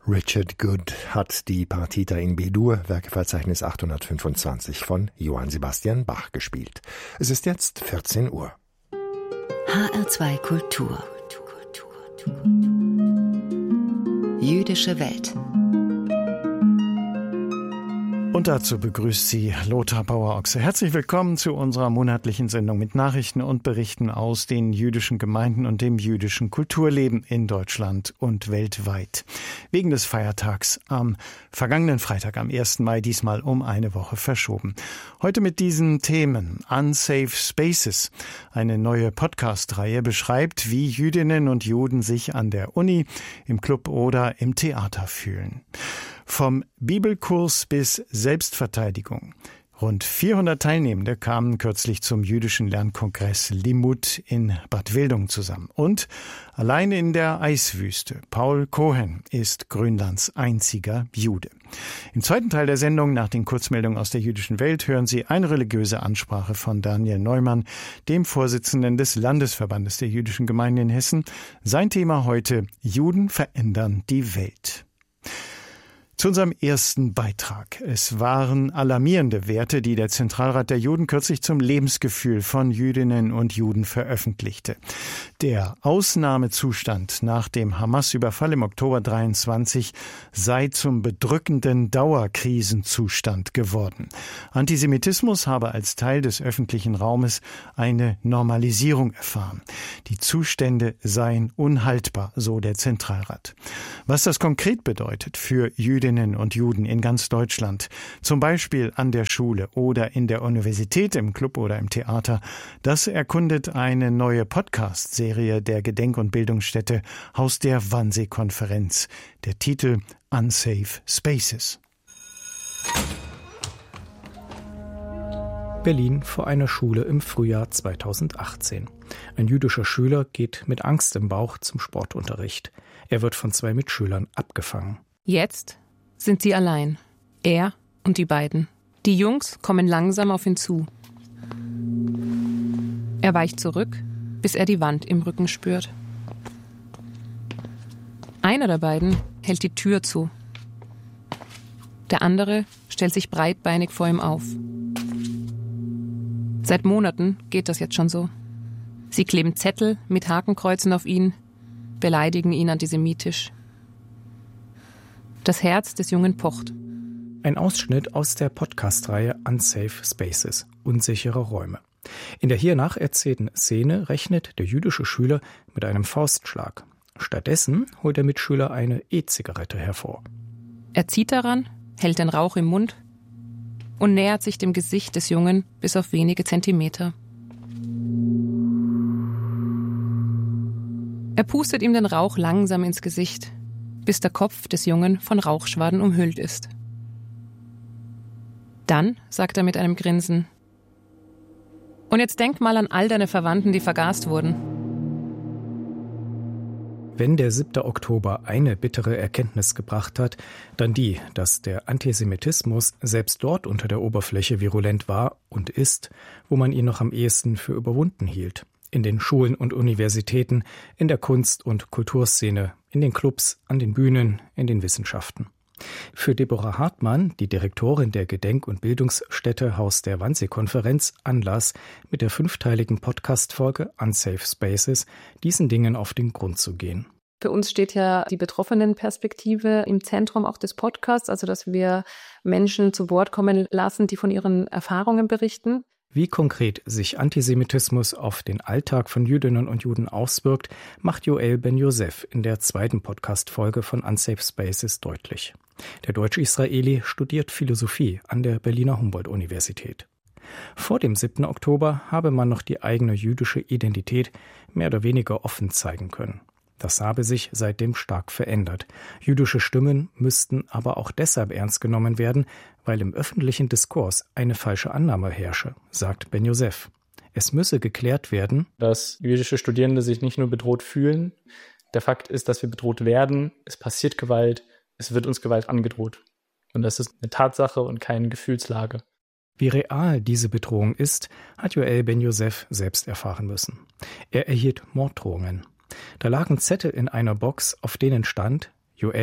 Richard Good hat die Partita in B-Dur, Werkeverzeichnis 825 von Johann Sebastian Bach gespielt. Es ist jetzt 14 Uhr. HR2 Kultur. Jüdische Welt. Und dazu begrüßt Sie Lothar Bauer-Ochse. Herzlich willkommen zu unserer monatlichen Sendung mit Nachrichten und Berichten aus den jüdischen Gemeinden und dem jüdischen Kulturleben in Deutschland und weltweit. Wegen des Feiertags am vergangenen Freitag, am 1. Mai, diesmal um eine Woche verschoben. Heute mit diesen Themen. Unsafe Spaces. Eine neue Podcast-Reihe beschreibt, wie Jüdinnen und Juden sich an der Uni, im Club oder im Theater fühlen. Vom Bibelkurs bis Selbstverteidigung. Rund 400 Teilnehmende kamen kürzlich zum jüdischen Lernkongress Limud in Bad Wildungen zusammen. Und allein in der Eiswüste. Paul Cohen ist Grönlands einziger Jude. Im zweiten Teil der Sendung, nach den Kurzmeldungen aus der jüdischen Welt, hören Sie eine religiöse Ansprache von Daniel Neumann, dem Vorsitzenden des Landesverbandes der jüdischen Gemeinden in Hessen. Sein Thema heute: Juden verändern die Welt. Zu unserem ersten Beitrag. Es waren alarmierende Werte, die der Zentralrat der Juden kürzlich zum Lebensgefühl von Jüdinnen und Juden veröffentlichte. Der Ausnahmezustand nach dem Hamas-Überfall im Oktober 23 sei zum bedrückenden Dauerkrisenzustand geworden. Antisemitismus habe als Teil des öffentlichen Raumes eine Normalisierung erfahren. Die Zustände seien unhaltbar, so der Zentralrat. Was das konkret bedeutet für Jüdinnen und Juden in ganz Deutschland, zum Beispiel an der Schule oder in der Universität, im Club oder im Theater, das erkundet eine neue Podcast-Serie der Gedenk- und Bildungsstätte Haus der Wannsee-Konferenz. Der Titel Unsafe Spaces. Berlin vor einer Schule im Frühjahr 2018. Ein jüdischer Schüler geht mit Angst im Bauch zum Sportunterricht. Er wird von 2 Mitschülern abgefangen. Jetzt sind sie allein. Er und die beiden. Die Jungs kommen langsam auf ihn zu. Er weicht zurück, bis er die Wand im Rücken spürt. Einer der beiden hält die Tür zu. Der andere stellt sich breitbeinig vor ihm auf. Seit Monaten geht das jetzt schon so. Sie kleben Zettel mit Hakenkreuzen auf ihn, beleidigen ihn antisemitisch. Das Herz des Jungen pocht. Ein Ausschnitt aus der Podcast-Reihe Unsafe Spaces, unsichere Räume. In der hier nacherzählten Szene rechnet der jüdische Schüler mit einem Faustschlag. Stattdessen holt der Mitschüler eine E-Zigarette hervor. Er zieht daran, hält den Rauch im Mund und nähert sich dem Gesicht des Jungen bis auf wenige Zentimeter. Er pustet ihm den Rauch langsam ins Gesicht, bis der Kopf des Jungen von Rauchschwaden umhüllt ist. Dann sagt er mit einem Grinsen: Und jetzt denk mal an all deine Verwandten, die vergast wurden. Wenn der 7. Oktober eine bittere Erkenntnis gebracht hat, dann die, dass der Antisemitismus selbst dort unter der Oberfläche virulent war und ist, wo man ihn noch am ehesten für überwunden hielt. In den Schulen und Universitäten, in der Kunst- und Kulturszene, in den Clubs, an den Bühnen, in den Wissenschaften. Für Deborah Hartmann, die Direktorin der Gedenk- und Bildungsstätte Haus der Wannsee-Konferenz, Anlass, mit der 5-teiligen Podcast-Folge Unsafe Spaces diesen Dingen auf den Grund zu gehen. Für uns steht ja die Betroffenenperspektive im Zentrum auch des Podcasts, also dass wir Menschen zu Wort kommen lassen, die von ihren Erfahrungen berichten. Wie konkret sich Antisemitismus auf den Alltag von Jüdinnen und Juden auswirkt, macht Yoel Ben-Yosef in der 2. Podcast-Folge von Unsafe Spaces deutlich. Der Deutsch-Israeli studiert Philosophie an der Berliner Humboldt-Universität. Vor dem 7. Oktober habe man noch die eigene jüdische Identität mehr oder weniger offen zeigen können. Das habe sich seitdem stark verändert. Jüdische Stimmen müssten aber auch deshalb ernst genommen werden, weil im öffentlichen Diskurs eine falsche Annahme herrsche, sagt Ben-Yosef. Es müsse geklärt werden, dass jüdische Studierende sich nicht nur bedroht fühlen. Der Fakt ist, dass wir bedroht werden. Es passiert Gewalt. Es wird uns Gewalt angedroht. Und das ist eine Tatsache und keine Gefühlslage. Wie real diese Bedrohung ist, hat Yoel Ben-Yosef selbst erfahren müssen. Er erhielt Morddrohungen. Da lagen Zettel in einer Box, auf denen stand: Yoel,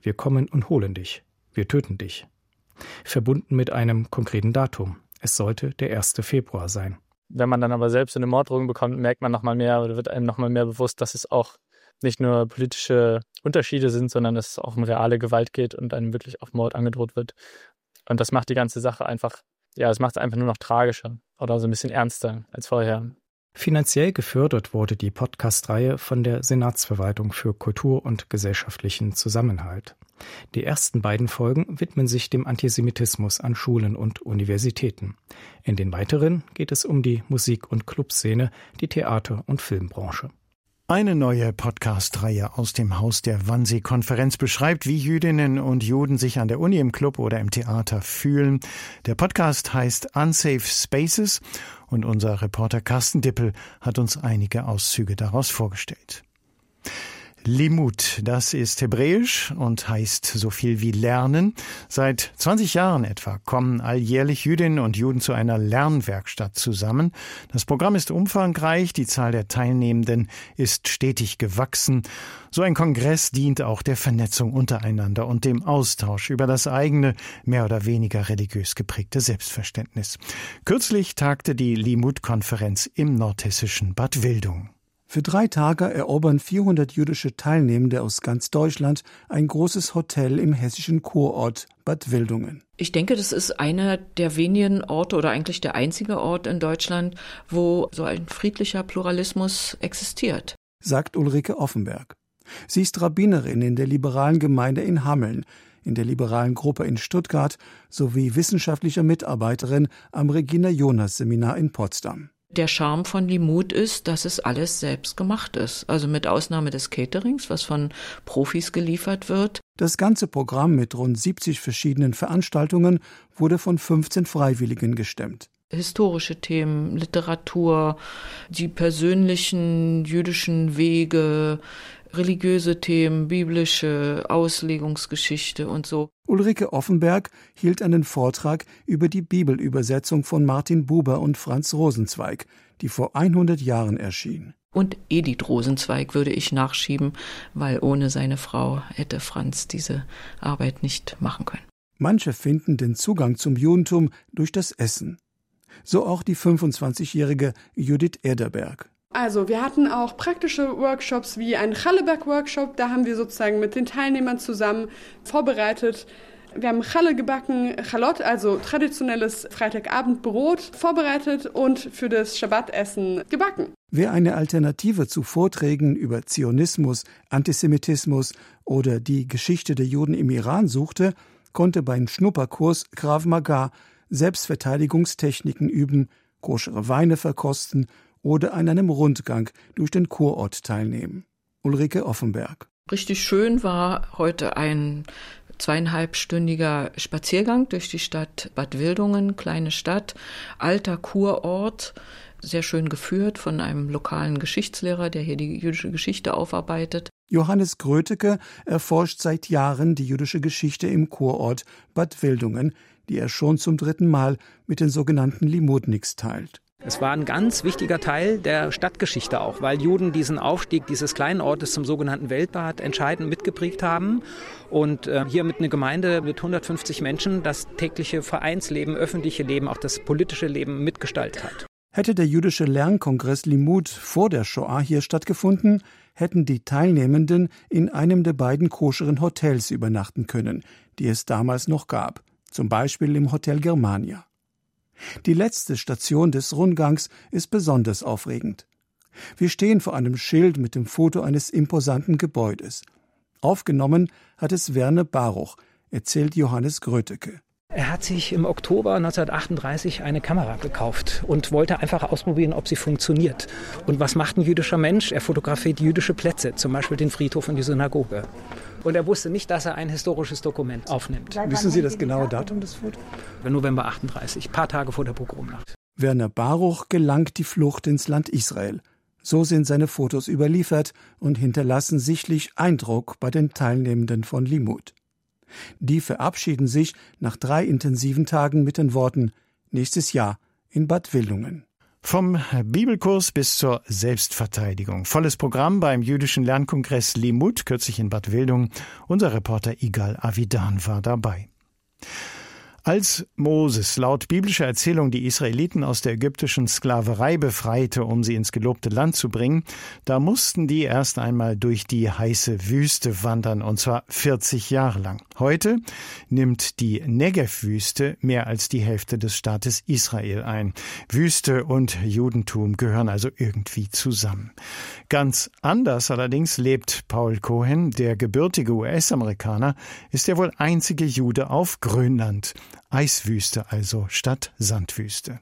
Wir kommen und holen dich. Wir töten dich. Verbunden mit einem konkreten Datum. Es sollte der 1. Februar sein. Wenn man dann aber selbst eine Morddrohung bekommt, merkt man nochmal mehr oder wird einem nochmal mehr bewusst, dass es auch nicht nur politische Unterschiede sind, sondern dass es auch um reale Gewalt geht und einem wirklich auf Mord angedroht wird. Und das macht die ganze Sache einfach, es macht es einfach nur noch tragischer oder so ein bisschen ernster als vorher. Finanziell gefördert wurde die Podcast-Reihe von der Senatsverwaltung für Kultur und gesellschaftlichen Zusammenhalt. Die ersten beiden Folgen widmen sich dem Antisemitismus an Schulen und Universitäten. In den weiteren geht es um die Musik- und Clubszene, die Theater- und Filmbranche. Eine neue Podcast-Reihe aus dem Haus der Wannsee-Konferenz beschreibt, wie Jüdinnen und Juden sich an der Uni, im Club oder im Theater fühlen. Der Podcast heißt Unsafe Spaces und unser Reporter Carsten Dippel hat uns einige Auszüge daraus vorgestellt. Limud, das ist hebräisch und heißt so viel wie lernen. Seit 20 Jahren etwa kommen alljährlich Jüdinnen und Juden zu einer Lernwerkstatt zusammen. Das Programm ist umfangreich, die Zahl der Teilnehmenden ist stetig gewachsen. So ein Kongress dient auch der Vernetzung untereinander und dem Austausch über das eigene, mehr oder weniger religiös geprägte Selbstverständnis. Kürzlich tagte die Limud-Konferenz im nordhessischen Bad Wildungen. Für 3 Tage erobern 400 jüdische Teilnehmende aus ganz Deutschland ein großes Hotel im hessischen Kurort Bad Wildungen. Ich denke, das ist einer der wenigen Orte oder eigentlich der einzige Ort in Deutschland, wo so ein friedlicher Pluralismus existiert, sagt Ulrike Offenberg. Sie ist Rabbinerin in der liberalen Gemeinde in Hameln, in der liberalen Gruppe in Stuttgart sowie wissenschaftliche Mitarbeiterin am Regina-Jonas-Seminar in Potsdam. Der Charme von Limud ist, dass es alles selbst gemacht ist. Also mit Ausnahme des Caterings, was von Profis geliefert wird. Das ganze Programm mit rund 70 verschiedenen Veranstaltungen wurde von 15 Freiwilligen gestemmt. Historische Themen, Literatur, die persönlichen jüdischen Wege, religiöse Themen, biblische Auslegungsgeschichte und so. Ulrike Offenberg hielt einen Vortrag über die Bibelübersetzung von Martin Buber und Franz Rosenzweig, die vor 100 Jahren erschien. Und Edith Rosenzweig würde ich nachschieben, weil ohne seine Frau hätte Franz diese Arbeit nicht machen können. Manche finden den Zugang zum Judentum durch das Essen. So auch die 25-jährige Judith Ederberg. Also wir hatten auch praktische Workshops wie einen Challeberg-Workshop. Da haben wir sozusagen mit den Teilnehmern zusammen vorbereitet. Wir haben Challe gebacken, Chalot, also traditionelles Freitagabendbrot, vorbereitet und für das Schabbatessen gebacken. Wer eine Alternative zu Vorträgen über Zionismus, Antisemitismus oder die Geschichte der Juden im Iran suchte, konnte beim Schnupperkurs Krav Maga Selbstverteidigungstechniken üben, koschere Weine verkosten oder an einem Rundgang durch den Kurort teilnehmen. Ulrike Offenberg. Richtig schön war heute ein 2,5-stündiger Spaziergang durch die Stadt Bad Wildungen, kleine Stadt, alter Kurort, sehr schön geführt von einem lokalen Geschichtslehrer, der hier die jüdische Geschichte aufarbeitet. Johannes Gröteke erforscht seit Jahren die jüdische Geschichte im Kurort Bad Wildungen, die er schon zum 3. Mal mit den sogenannten Limudniks teilt. Es war ein ganz wichtiger Teil der Stadtgeschichte auch, weil Juden diesen Aufstieg dieses kleinen Ortes zum sogenannten Weltbad entscheidend mitgeprägt haben und hier mit einer Gemeinde mit 150 Menschen das tägliche Vereinsleben, öffentliche Leben, auch das politische Leben mitgestaltet hat. Hätte der jüdische Lernkongress Limud vor der Shoah hier stattgefunden, hätten die Teilnehmenden in einem der beiden koscheren Hotels übernachten können, die es damals noch gab, zum Beispiel im Hotel Germania. Die letzte Station des Rundgangs ist besonders aufregend. Wir stehen vor einem Schild mit dem Foto eines imposanten Gebäudes. Aufgenommen hat es Werner Baruch, erzählt Johannes Gröteke. Er hat sich im Oktober 1938 eine Kamera gekauft und wollte einfach ausprobieren, ob sie funktioniert. Und was macht ein jüdischer Mensch? Er fotografiert jüdische Plätze, zum Beispiel den Friedhof und die Synagoge. Und er wusste nicht, dass er ein historisches Dokument aufnimmt. Wissen Sie das genaue Datum des Fotos? November 38, ein paar Tage vor der Pogromnacht. Werner Baruch gelangt die Flucht ins Land Israel. So sind seine Fotos überliefert und hinterlassen sichtlich Eindruck bei den Teilnehmenden von Limud. Die verabschieden sich nach 3 intensiven Tagen mit den Worten: nächstes Jahr in Bad Wildungen. Vom Bibelkurs bis zur Selbstverteidigung. Volles Programm beim jüdischen Lernkongress Limud, kürzlich in Bad Wildungen. Unser Reporter Igal Avidan war dabei. Als Moses laut biblischer Erzählung die Israeliten aus der ägyptischen Sklaverei befreite, um sie ins gelobte Land zu bringen, da mussten die erst einmal durch die heiße Wüste wandern, und zwar 40 Jahre lang. Heute nimmt die Negev-Wüste mehr als die Hälfte des Staates Israel ein. Wüste und Judentum gehören also irgendwie zusammen. Ganz anders allerdings lebt Paul Cohen, der gebürtige US-Amerikaner, ist der wohl einzige Jude auf Grönland. Eiswüste also statt Sandwüste.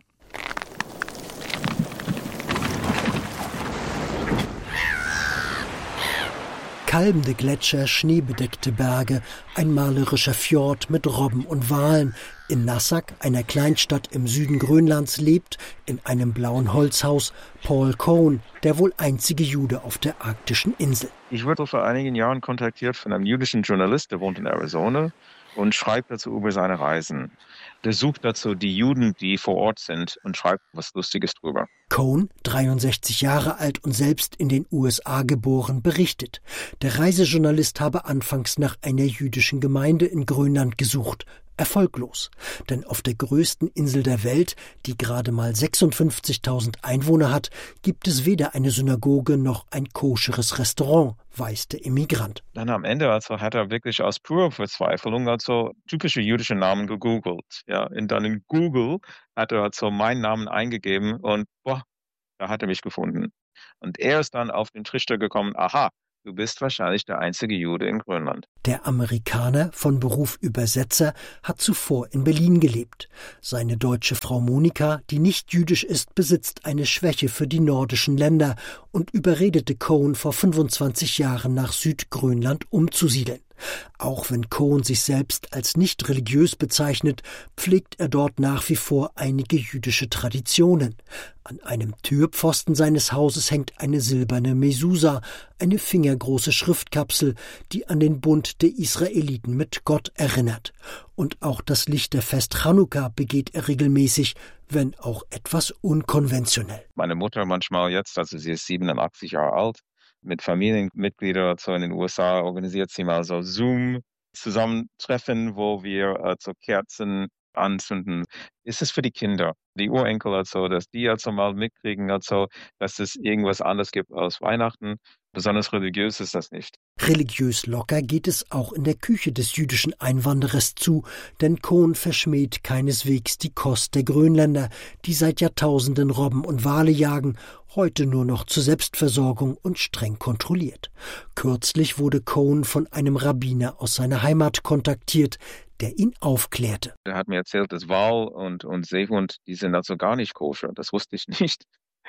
Kalbende Gletscher, schneebedeckte Berge, ein malerischer Fjord mit Robben und Walen. In Nassaq, einer Kleinstadt im Süden Grönlands, lebt in einem blauen Holzhaus Paul Cohen, der wohl einzige Jude auf der arktischen Insel. Ich wurde vor einigen Jahren kontaktiert von einem jüdischen Journalist, der wohnt in Arizona und schreibt dazu über seine Reisen. Der sucht dazu die Juden, die vor Ort sind, und schreibt was Lustiges drüber. Cohen, 63 Jahre alt und selbst in den USA geboren, berichtet, der Reisejournalist habe anfangs nach einer jüdischen Gemeinde in Grönland gesucht. Erfolglos, denn auf der größten Insel der Welt, die gerade mal 56.000 Einwohner hat, gibt es weder eine Synagoge noch ein koscheres Restaurant, weiß der Immigrant. Dann am Ende hat er wirklich aus purer Verzweiflung typische jüdische Namen gegoogelt. Ja, und dann in Google hat er meinen Namen eingegeben und da hat er mich gefunden. Und er ist dann auf den Trichter gekommen, aha, du bist wahrscheinlich der einzige Jude in Grönland. Der Amerikaner, von Beruf Übersetzer, hat zuvor in Berlin gelebt. Seine deutsche Frau Monika, die nicht jüdisch ist, besitzt eine Schwäche für die nordischen Länder und überredete Cohen vor 25 Jahren nach Südgrönland umzusiedeln. Auch wenn Cohen sich selbst als nicht religiös bezeichnet, pflegt er dort nach wie vor einige jüdische Traditionen. An einem Türpfosten seines Hauses hängt eine silberne Mesusa, eine fingergroße Schriftkapsel, die an den Bund der Israeliten mit Gott erinnert. Und auch das Lichterfest Chanukka begeht er regelmäßig, wenn auch etwas unkonventionell. Meine Mutter manchmal jetzt, sie ist 87 Jahre alt, mit Familienmitgliedern in den USA organisiert sie mal so Zoom-Zusammentreffen, wo wir Kerzen anzünden. Ist es für die Kinder, die Urenkel, dass die mal mitkriegen, dass es irgendwas anderes gibt als Weihnachten. Besonders religiös ist das nicht. Religiös locker geht es auch in der Küche des jüdischen Einwanderers zu, denn Cohen verschmäht keineswegs die Kost der Grönländer, die seit Jahrtausenden Robben und Wale jagen, heute nur noch zur Selbstversorgung und streng kontrolliert. Kürzlich wurde Cohen von einem Rabbiner aus seiner Heimat kontaktiert, der ihn aufklärte. Er hat mir erzählt, dass Wal und Seehund, die sind gar nicht koscher. Das wusste ich nicht.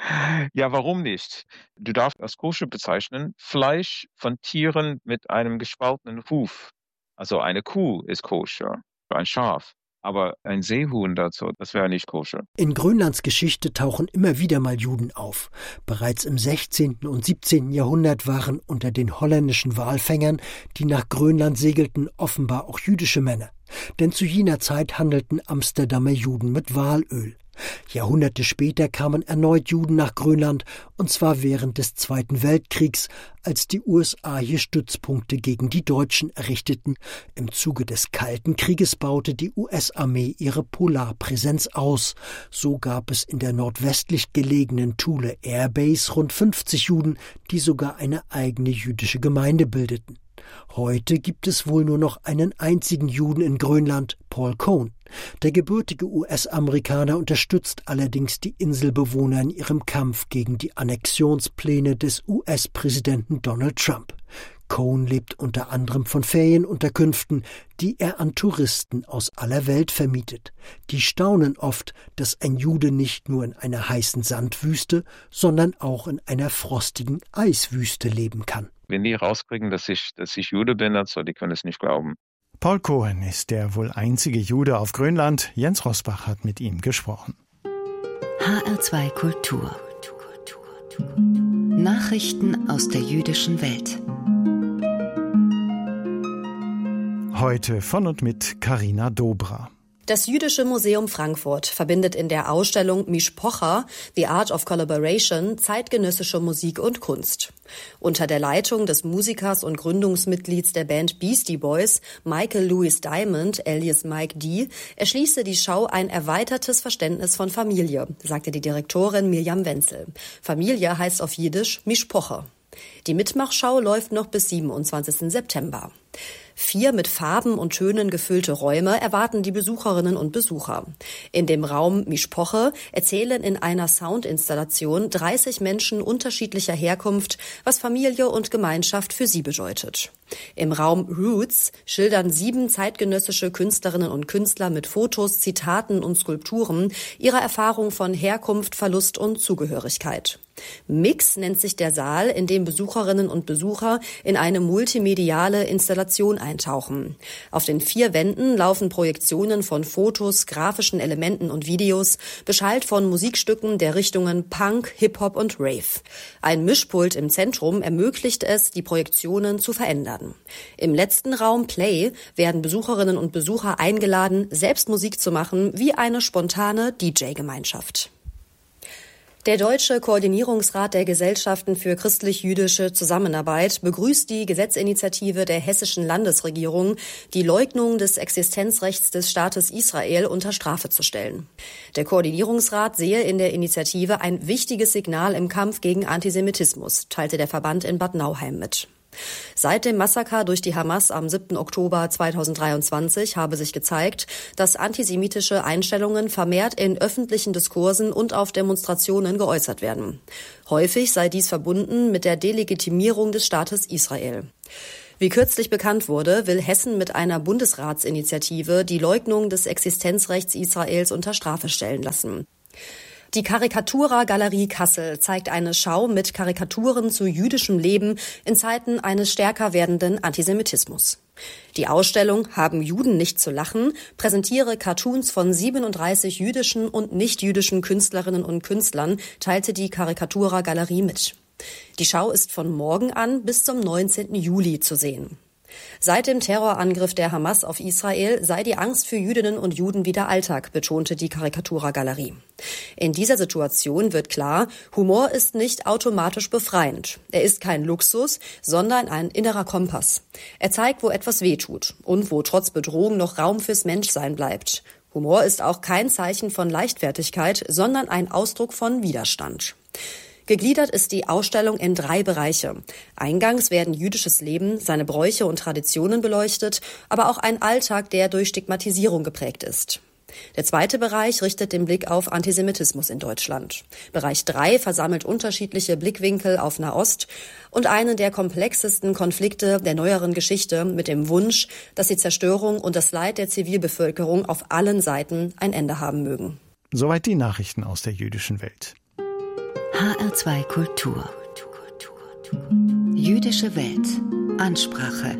Ja, warum nicht? Du darfst als koscher bezeichnen Fleisch von Tieren mit einem gespaltenen Huf. Also eine Kuh ist koscher, ein Schaf. Aber ein Seehuhn das wäre nicht koscher. In Grönlands Geschichte tauchen immer wieder mal Juden auf. Bereits im 16. und 17. Jahrhundert waren unter den holländischen Walfängern, die nach Grönland segelten, offenbar auch jüdische Männer. Denn zu jener Zeit handelten Amsterdamer Juden mit Walöl. Jahrhunderte später kamen erneut Juden nach Grönland, und zwar während des Zweiten Weltkriegs, als die USA hier Stützpunkte gegen die Deutschen errichteten. Im Zuge des Kalten Krieges baute die US-Armee ihre Polarpräsenz aus. So gab es in der nordwestlich gelegenen Thule Air Base rund 50 Juden, die sogar eine eigene jüdische Gemeinde bildeten. Heute gibt es wohl nur noch einen einzigen Juden in Grönland, Paul Cohen. Der gebürtige US-Amerikaner unterstützt allerdings die Inselbewohner in ihrem Kampf gegen die Annexionspläne des US-Präsidenten Donald Trump. Cohen lebt unter anderem von Ferienunterkünften, die er an Touristen aus aller Welt vermietet. Die staunen oft, dass ein Jude nicht nur in einer heißen Sandwüste, sondern auch in einer frostigen Eiswüste leben kann. Wenn die rauskriegen, dass ich Jude bin, die können es nicht glauben. Paul Cohen ist der wohl einzige Jude auf Grönland. Jens Rosbach hat mit ihm gesprochen. HR2 Kultur. Nachrichten aus der jüdischen Welt. Heute von und mit Carina Dobra. Das Jüdische Museum Frankfurt verbindet in der Ausstellung Mishpocha, The Art of Collaboration, zeitgenössische Musik und Kunst. Unter der Leitung des Musikers und Gründungsmitglieds der Band Beastie Boys, Michael Louis Diamond, alias Mike D., erschließe die Schau ein erweitertes Verständnis von Familie, sagte die Direktorin Mirjam Wenzel. Familie heißt auf Jiddisch Mishpocha. Die Mitmachschau läuft noch bis 27. September. 4 mit Farben und Tönen gefüllte Räume erwarten die Besucherinnen und Besucher. In dem Raum Mishpoche erzählen in einer Soundinstallation 30 Menschen unterschiedlicher Herkunft, was Familie und Gemeinschaft für sie bedeutet. Im Raum Roots schildern 7 zeitgenössische Künstlerinnen und Künstler mit Fotos, Zitaten und Skulpturen ihre Erfahrung von Herkunft, Verlust und Zugehörigkeit. Mix nennt sich der Saal, in dem Besucherinnen und Besucher in eine multimediale Installation eintauchen. Auf den 4 Wänden laufen Projektionen von Fotos, grafischen Elementen und Videos, beschallt von Musikstücken der Richtungen Punk, Hip-Hop und Rave. Ein Mischpult im Zentrum ermöglicht es, die Projektionen zu verändern. Im letzten Raum Play werden Besucherinnen und Besucher eingeladen, selbst Musik zu machen, wie eine spontane DJ-Gemeinschaft. Der Deutsche Koordinierungsrat der Gesellschaften für christlich-jüdische Zusammenarbeit begrüßt die Gesetzinitiative der hessischen Landesregierung, die Leugnung des Existenzrechts des Staates Israel unter Strafe zu stellen. Der Koordinierungsrat sehe in der Initiative ein wichtiges Signal im Kampf gegen Antisemitismus, teilte der Verband in Bad Nauheim mit. Seit dem Massaker durch die Hamas am 7. Oktober 2023 habe sich gezeigt, dass antisemitische Einstellungen vermehrt in öffentlichen Diskursen und auf Demonstrationen geäußert werden. Häufig sei dies verbunden mit der Delegitimierung des Staates Israel. Wie kürzlich bekannt wurde, will Hessen mit einer Bundesratsinitiative die Leugnung des Existenzrechts Israels unter Strafe stellen lassen. Die Karikatura-Galerie Kassel zeigt eine Schau mit Karikaturen zu jüdischem Leben in Zeiten eines stärker werdenden Antisemitismus. Die Ausstellung »Haben Juden nicht zu lachen« präsentiere Cartoons von 37 jüdischen und nicht-jüdischen Künstlerinnen und Künstlern, teilte die Karikatura-Galerie mit. Die Schau ist von morgen an bis zum 19. Juli zu sehen. Seit dem Terrorangriff der Hamas auf Israel sei die Angst für Jüdinnen und Juden wieder Alltag, betonte die Karikatura-Galerie. In dieser Situation wird klar, Humor ist nicht automatisch befreiend. Er ist kein Luxus, sondern ein innerer Kompass. Er zeigt, wo etwas wehtut und wo trotz Bedrohung noch Raum fürs Menschsein bleibt. Humor ist auch kein Zeichen von Leichtfertigkeit, sondern ein Ausdruck von Widerstand. Gegliedert ist die Ausstellung in 3 Bereiche. Eingangs werden jüdisches Leben, seine Bräuche und Traditionen beleuchtet, aber auch ein Alltag, der durch Stigmatisierung geprägt ist. Der zweite Bereich richtet den Blick auf Antisemitismus in Deutschland. Bereich 3 versammelt unterschiedliche Blickwinkel auf Nahost und einen der komplexesten Konflikte der neueren Geschichte mit dem Wunsch, dass die Zerstörung und das Leid der Zivilbevölkerung auf allen Seiten ein Ende haben mögen. Soweit die Nachrichten aus der jüdischen Welt. HR2 Kultur. Jüdische Welt. Ansprache.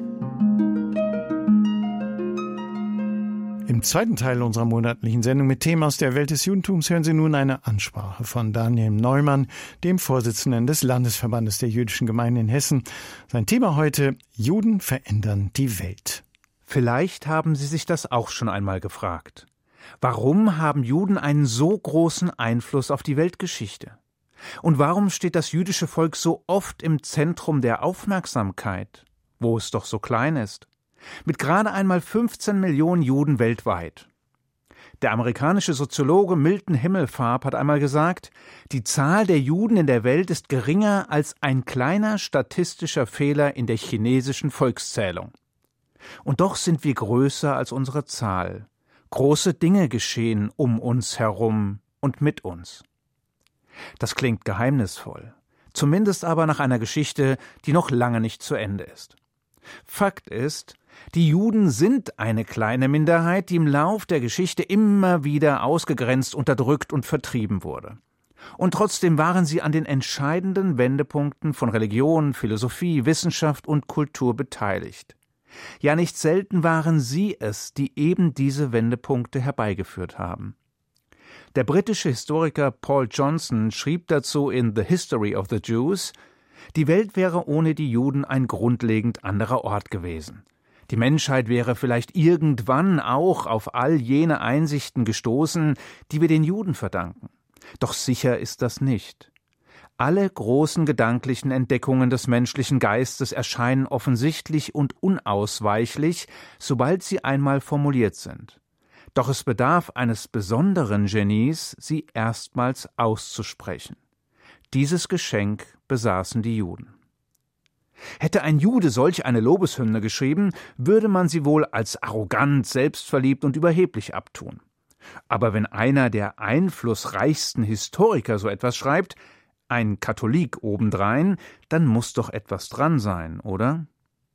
Im zweiten Teil unserer monatlichen Sendung mit Themen aus der Welt des Judentums hören Sie nun eine Ansprache von Daniel Neumann, dem Vorsitzenden des Landesverbandes der jüdischen Gemeinden in Hessen. Sein Thema heute: Juden verändern die Welt. Vielleicht haben Sie sich das auch schon einmal gefragt. Warum haben Juden einen so großen Einfluss auf die Weltgeschichte? Und warum steht das jüdische Volk so oft im Zentrum der Aufmerksamkeit, wo es doch so klein ist? Mit gerade einmal 15 Millionen Juden weltweit. Der amerikanische Soziologe Milton Himmelfarb hat einmal gesagt, die Zahl der Juden in der Welt ist geringer als ein kleiner statistischer Fehler in der chinesischen Volkszählung. Und doch sind wir größer als unsere Zahl. Große Dinge geschehen um uns herum und mit uns. Das klingt geheimnisvoll, zumindest aber nach einer Geschichte, die noch lange nicht zu Ende ist. Fakt ist, die Juden sind eine kleine Minderheit, die im Lauf der Geschichte immer wieder ausgegrenzt, unterdrückt und vertrieben wurde. Und trotzdem waren sie an den entscheidenden Wendepunkten von Religion, Philosophie, Wissenschaft und Kultur beteiligt. Ja, nicht selten waren sie es, die eben diese Wendepunkte herbeigeführt haben. Der britische Historiker Paul Johnson schrieb dazu in The History of the Jews: Die Welt wäre ohne die Juden ein grundlegend anderer Ort gewesen. Die Menschheit wäre vielleicht irgendwann auch auf all jene Einsichten gestoßen, die wir den Juden verdanken. Doch sicher ist das nicht. Alle großen gedanklichen Entdeckungen des menschlichen Geistes erscheinen offensichtlich und unausweichlich, sobald sie einmal formuliert sind. Doch es bedarf eines besonderen Genies, sie erstmals auszusprechen. Dieses Geschenk besaßen die Juden. Hätte ein Jude solch eine Lobeshymne geschrieben, würde man sie wohl als arrogant, selbstverliebt und überheblich abtun. Aber wenn einer der einflussreichsten Historiker so etwas schreibt, ein Katholik obendrein, dann muss doch etwas dran sein, oder?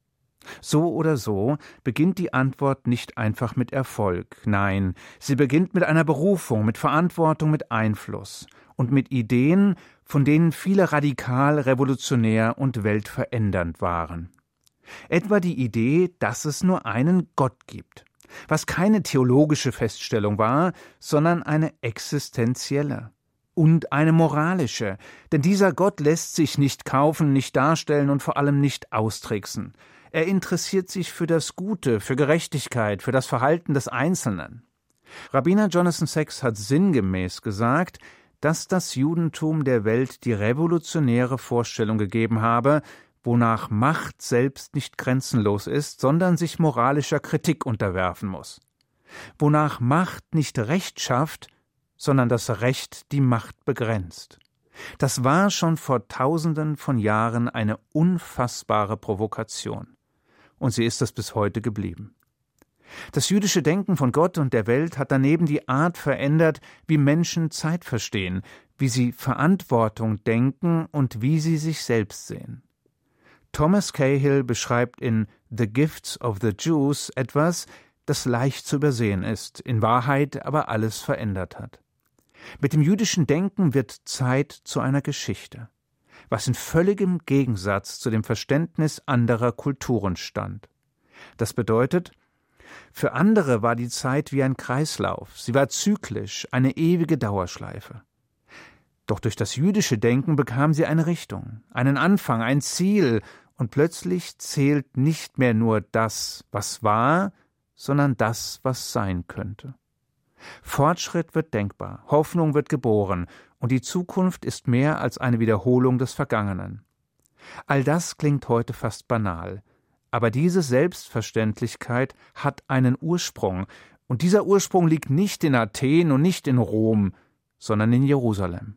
So oder so beginnt die Antwort nicht einfach mit Erfolg, nein, sie beginnt mit einer Berufung, mit Verantwortung, mit Einfluss und mit Ideen, von denen viele radikal, revolutionär und weltverändernd waren. Etwa die Idee, dass es nur einen Gott gibt, was keine theologische Feststellung war, sondern eine existenzielle und eine moralische, denn dieser Gott lässt sich nicht kaufen, nicht darstellen und vor allem nicht austricksen. Er interessiert sich für das Gute, für Gerechtigkeit, für das Verhalten des Einzelnen. Rabbiner Jonathan Sacks hat sinngemäß gesagt, dass das Judentum der Welt die revolutionäre Vorstellung gegeben habe, wonach Macht selbst nicht grenzenlos ist, sondern sich moralischer Kritik unterwerfen muss. Wonach Macht nicht Recht schafft, sondern das Recht die Macht begrenzt. Das war schon vor Tausenden von Jahren eine unfassbare Provokation. Und sie ist es bis heute geblieben. Das jüdische Denken von Gott und der Welt hat daneben die Art verändert, wie Menschen Zeit verstehen, wie sie Verantwortung denken und wie sie sich selbst sehen. Thomas Cahill beschreibt in The Gifts of the Jews etwas, das leicht zu übersehen ist, in Wahrheit aber alles verändert hat. Mit dem jüdischen Denken wird Zeit zu einer Geschichte, was in völligem Gegensatz zu dem Verständnis anderer Kulturen stand. Das bedeutet, für andere war die Zeit wie ein Kreislauf, sie war zyklisch, eine ewige Dauerschleife. Doch durch das jüdische Denken bekam sie eine Richtung, einen Anfang, ein Ziel, und plötzlich zählt nicht mehr nur das, was war, sondern das, was sein könnte. Fortschritt wird denkbar, Hoffnung wird geboren, und die Zukunft ist mehr als eine Wiederholung des Vergangenen. All das klingt heute fast banal, aber diese Selbstverständlichkeit hat einen Ursprung, und dieser Ursprung liegt nicht in Athen und nicht in Rom, sondern in Jerusalem.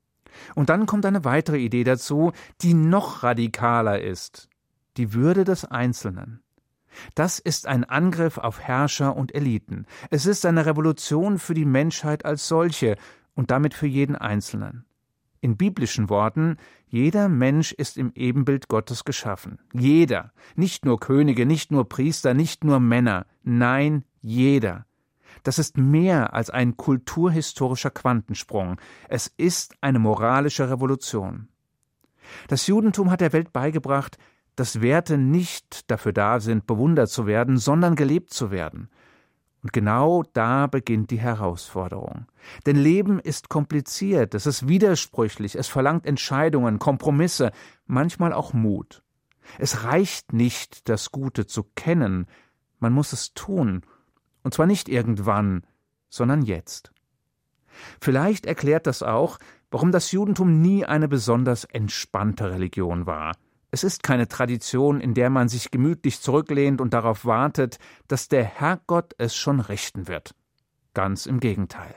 Und dann kommt eine weitere Idee dazu, die noch radikaler ist: die Würde des Einzelnen. Das ist ein Angriff auf Herrscher und Eliten. Es ist eine Revolution für die Menschheit als solche und damit für jeden Einzelnen. In biblischen Worten: jeder Mensch ist im Ebenbild Gottes geschaffen. Jeder. Nicht nur Könige, nicht nur Priester, nicht nur Männer. Nein, jeder. Das ist mehr als ein kulturhistorischer Quantensprung. Es ist eine moralische Revolution. Das Judentum hat der Welt beigebracht, dass Werte nicht dafür da sind, bewundert zu werden, sondern gelebt zu werden. Und genau da beginnt die Herausforderung. Denn Leben ist kompliziert, es ist widersprüchlich, es verlangt Entscheidungen, Kompromisse, manchmal auch Mut. Es reicht nicht, das Gute zu kennen, man muss es tun. Und zwar nicht irgendwann, sondern jetzt. Vielleicht erklärt das auch, warum das Judentum nie eine besonders entspannte Religion war. Es ist keine Tradition, in der man sich gemütlich zurücklehnt und darauf wartet, dass der Herrgott es schon richten wird. Ganz im Gegenteil.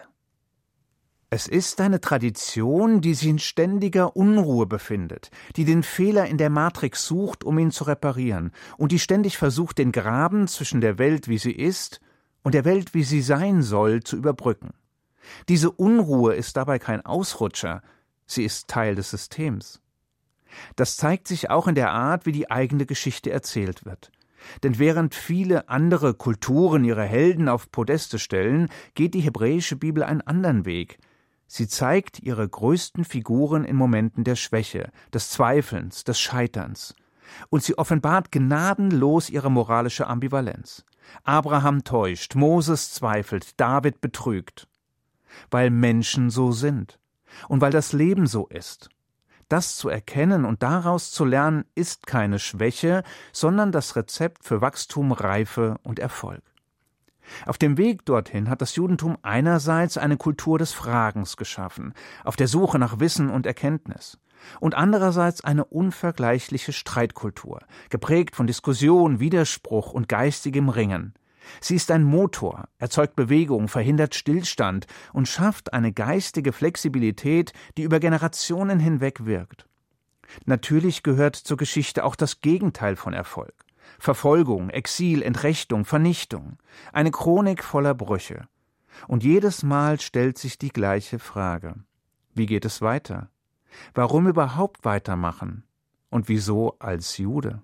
Es ist eine Tradition, die sich in ständiger Unruhe befindet, die den Fehler in der Matrix sucht, um ihn zu reparieren, und die ständig versucht, den Graben zwischen der Welt, wie sie ist, und der Welt, wie sie sein soll, zu überbrücken. Diese Unruhe ist dabei kein Ausrutscher, sie ist Teil des Systems. Das zeigt sich auch in der Art, wie die eigene Geschichte erzählt wird. Denn während viele andere Kulturen ihre Helden auf Podeste stellen, geht die hebräische Bibel einen anderen Weg. Sie zeigt ihre größten Figuren in Momenten der Schwäche, des Zweifelns, des Scheiterns. Und sie offenbart gnadenlos ihre moralische Ambivalenz. Abraham täuscht, Moses zweifelt, David betrügt. Weil Menschen so sind und weil das Leben so ist. Das zu erkennen und daraus zu lernen, ist keine Schwäche, sondern das Rezept für Wachstum, Reife und Erfolg. Auf dem Weg dorthin hat das Judentum einerseits eine Kultur des Fragens geschaffen, auf der Suche nach Wissen und Erkenntnis, und andererseits eine unvergleichliche Streitkultur, geprägt von Diskussion, Widerspruch und geistigem Ringen. Sie ist ein Motor, erzeugt Bewegung, verhindert Stillstand und schafft eine geistige Flexibilität, die über Generationen hinweg wirkt. Natürlich gehört zur Geschichte auch das Gegenteil von Erfolg. Verfolgung, Exil, Entrechtung, Vernichtung. Eine Chronik voller Brüche. Und jedes Mal stellt sich die gleiche Frage. Wie geht es weiter? Warum überhaupt weitermachen? Und wieso als Jude?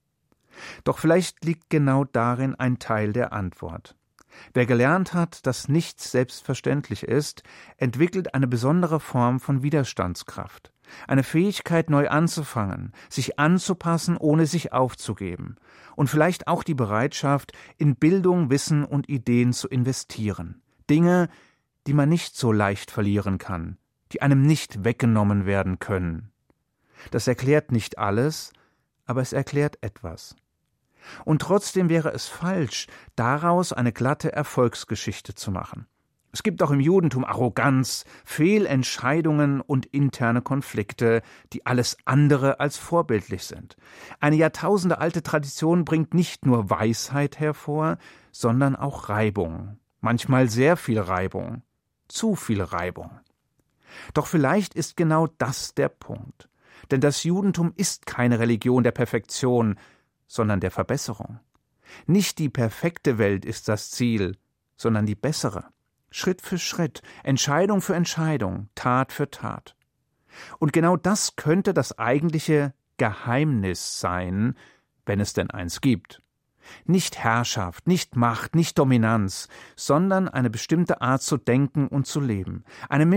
Doch vielleicht liegt genau darin ein Teil der Antwort. Wer gelernt hat, dass nichts selbstverständlich ist, entwickelt eine besondere Form von Widerstandskraft. Eine Fähigkeit, neu anzufangen, sich anzupassen, ohne sich aufzugeben. Und vielleicht auch die Bereitschaft, in Bildung, Wissen und Ideen zu investieren. Dinge, die man nicht so leicht verlieren kann, die einem nicht weggenommen werden können. Das erklärt nicht alles, aber es erklärt etwas. Und trotzdem wäre es falsch, daraus eine glatte Erfolgsgeschichte zu machen. Es gibt auch im Judentum Arroganz, Fehlentscheidungen und interne Konflikte, die alles andere als vorbildlich sind. Eine jahrtausendealte Tradition bringt nicht nur Weisheit hervor, sondern auch Reibung. Manchmal sehr viel Reibung, zu viel Reibung. Doch vielleicht ist genau das der Punkt. Denn das Judentum ist keine Religion der Perfektion, sondern der Verbesserung. Nicht die perfekte Welt ist das Ziel, sondern die bessere. Schritt für Schritt, Entscheidung für Entscheidung, Tat für Tat. Und genau das könnte das eigentliche Geheimnis sein, wenn es denn eins gibt. Nicht Herrschaft, nicht Macht, nicht Dominanz, sondern eine bestimmte Art zu denken und zu leben. Eine